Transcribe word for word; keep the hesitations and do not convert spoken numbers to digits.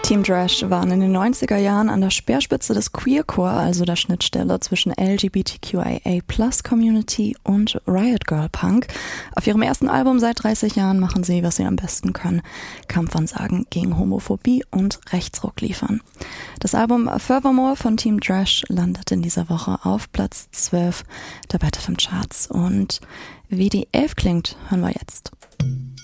Team Dresch waren in den neunziger Jahren an der Speerspitze des Queercore, also der Schnittstelle zwischen L G B T Q I A Plus Community und Riot Girl Punk. Auf ihrem ersten Album seit dreißig Jahren machen sie, was sie am besten können: Kampfansagen gegen Homophobie und Rechtsruck liefern. Das Album Furthermore von Team Dresch landet in dieser Woche auf Platz zwölf der Bad F M Charts. Und wie die elf klingt, hören wir jetzt.